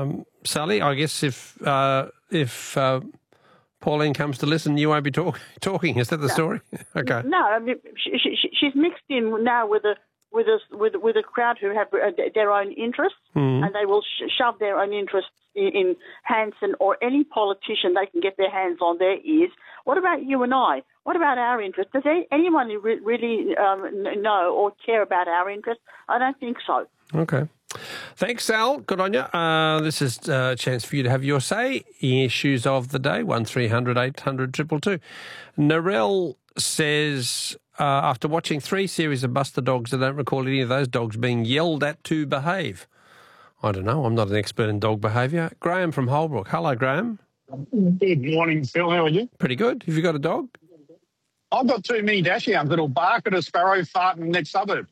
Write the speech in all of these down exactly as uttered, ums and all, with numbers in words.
um, Sally, I guess if uh, if uh, Pauline comes to listen, you won't be talk- talking. Is that the No. story? Okay. No, I mean, she, she, she's mixed in now with a with a with with a crowd who have uh, their own interests, Mm. and they will sh- shove their own interests in, in Hanson or any politician they can get their hands on their ears. What about you and I? What about our interests? Does any, anyone re- really um, know or care about our interests? I don't think so. Okay. Thanks, Sal. Good on you. Uh, this is uh, a chance for you to have your say. Issues of the day, one three hundred eight hundred two two two. Narelle says, uh, after watching three series of Buster Dogs, I don't recall any of those dogs being yelled at to behave. I don't know. I'm not an expert in dog behaviour. Graham from Holbrook. Hello, Graham. Good morning, Phil. How are you? Pretty good. Have you got a dog? I've got two mini dashhounds that'll bark at a sparrow fart in the next suburb.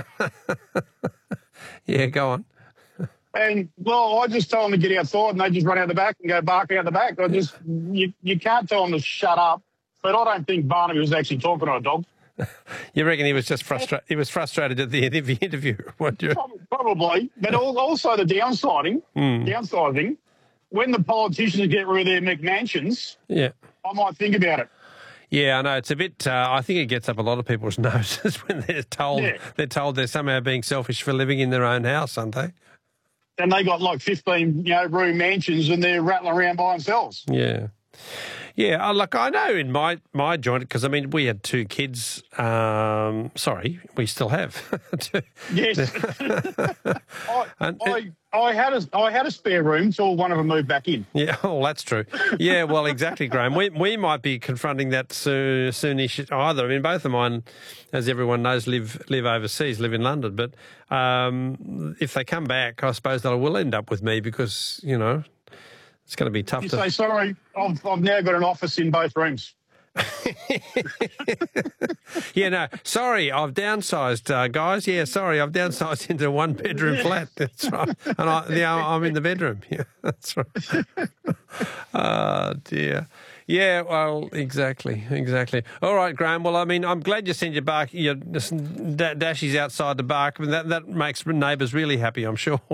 Yeah, go on. And, well, I just tell them to get outside and they just run out the back and go bark out the back. I just, you, you can't tell them to shut up. But I don't think Barnaby was actually talking to a dog. You reckon he was just frustrated? He was frustrated at the end of the interview, weren't you? Probably. But also the downsiding, Mm. downsizing, when the politicians get rid of their McMansions, Yeah. I might think about it. Yeah, I know. It's a bit, uh, I think it gets up a lot of people's noses when they're told, Yeah. they're told they're somehow being selfish for living in their own house, aren't they? And they got like fifteen, you know, room mansions and they're rattling around by themselves. Yeah. Yeah, uh, look, I know in my, my joint, because, I mean, we had two kids. Um, sorry, we still have. two. Yes. I, And- I, I, had a, I had a spare room till one of them moved back in. Yeah, oh, that's true. Yeah, well, exactly, Graham. We we might be confronting that soon, soonish either. I mean, both of mine, as everyone knows, live live overseas, live in London. But um, if they come back, I suppose they will end up with me because, you know, it's going to be tough You to... say, sorry, I've, I've now got an office in both rooms. Yeah, no, sorry, I've downsized, uh, guys. Yeah, sorry, I've downsized into a one-bedroom flat. That's right. And I, yeah, I'm in the bedroom. Yeah, that's right. Oh, dear. Yeah, well, exactly, exactly. All right, Graham. Well, I mean, I'm glad you sent your bark, your da- dashies outside the bark. I mean, that, that makes neighbours really happy, I'm sure.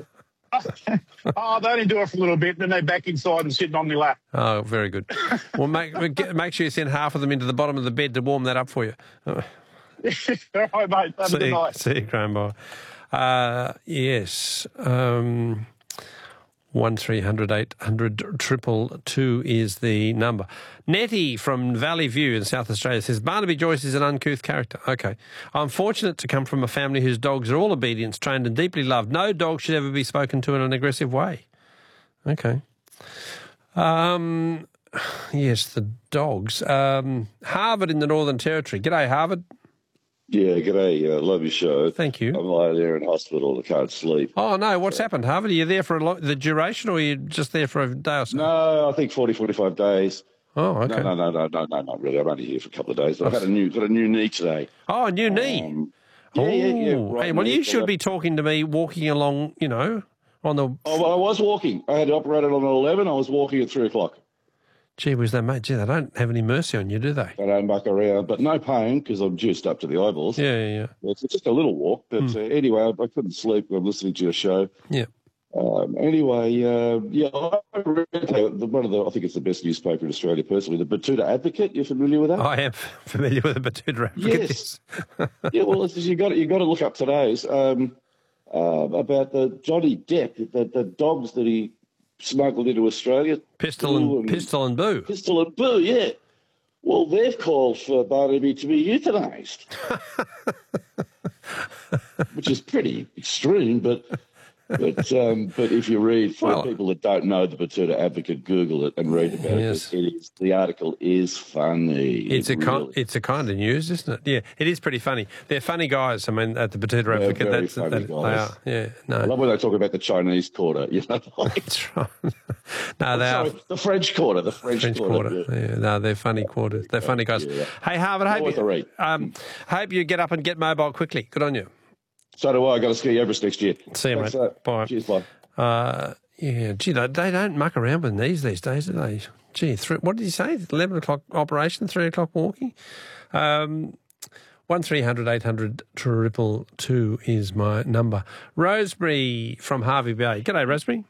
Oh, they only do it for a little bit, then they're back inside and sitting on my lap. Oh, very good. Well, make get, make sure you send half of them into the bottom of the bed to warm that up for you. All right, mate. Have a See good you, night. see you, Graham. Bye. Uh, yes. Um, one three hundred eight hundred triple two is the number. Nettie from Valley View in South Australia says, Barnaby Joyce is an uncouth character. Okay. I'm fortunate to come from a family whose dogs are all obedience trained and deeply loved. No dog should ever be spoken to in an aggressive way. Okay. Um, yes, the dogs. Um, Harvard in the Northern Territory. G'day, Harvard. Yeah, g'day. Uh, love your show. Thank you. I'm lying there in hospital. I can't sleep. Oh, no, what's happened, Harvard? Are you there for a lo- the duration or are you just there for a day or so? No, I think forty, forty-five days. Oh, okay. No, no, no, no, no, no, not really. I'm only here for a couple of days. But I've had a new, got a new knee today. Oh, a new knee. Um, oh, yeah, yeah, yeah. Right hey, well, knee, you should so be talking to me walking along, you know, on the... Oh, well, I was walking. I had it operated on eleven. I was walking at three o'clock. Gee whiz, they, mate, gee, they don't have any mercy on you, do they? I don't muck around, but no pain because I'm juiced up to the eyeballs. Yeah, yeah, yeah. It's just a little walk. But Hmm. uh, anyway, I, I couldn't sleep. I'm listening to your show. Yeah. Um, anyway, uh, yeah, I read the, one of the, I think it's the best newspaper in Australia personally, the Batuta Advocate. You familiar with that? I am familiar with the Batuta Advocate. Yes. Yeah, well, it's, you got you got to look up today's um, uh, about the Johnny Depp, the, the dogs that he smuggled into Australia. Pistol Boo and, Pistol and Boo. Pistol and Boo, yeah. Well, they've called for Barnaby to be euthanised, which is pretty extreme, but but um, but if you read, for Well- people that don't know the Batuta Advocate, Google it and read about Yes. it. It is, the article is funny. It's It a kind, really- it's a kind of news, isn't it? Yeah, it is pretty funny. They're funny guys. I mean, at the Batuta They're Advocate, very that's funny that, they guys. are. Yeah, I no, love when they talk about the Chinese quarter, you know. Like, that's right. No, they are. sorry, the French quarter, the French, French quarter. quarter. yeah. Yeah, no, they're funny quarters. They're funny guys. yeah. Hey, Harvard, I Well worth a hope read. you, um, hope you get up and get mobile quickly. Good on you. So do I. I got to ski Everest next year. See you, Thanks, mate. uh, Bye. Cheers, bye. Uh, yeah, gee, they, they don't muck around with knees these days, do they? Gee, three, what did you say? eleven o'clock operation, three o'clock walking? Um, one three hundred eight hundred triple two is my number. Rosemary from Harvey Bay. G'day, Rosemary.